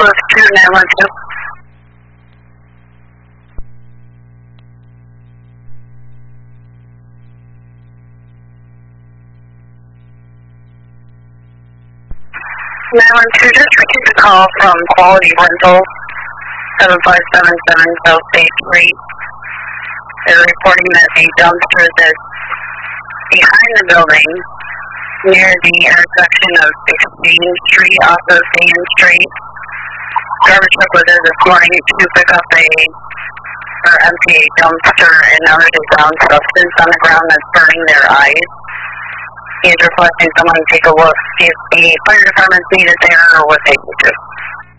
Close to 912. Just received a call from Quality Rental, 7577 South State Street. They're reporting that a dumpster that's behind the building, near the intersection of 16th Street off of Sand Street. Garbage truck was there this morning to pick up empty a dumpster and other brown substance on the ground that's burning their eyes. He is requesting someone take a look, see if the fire department's needed there or what they need to.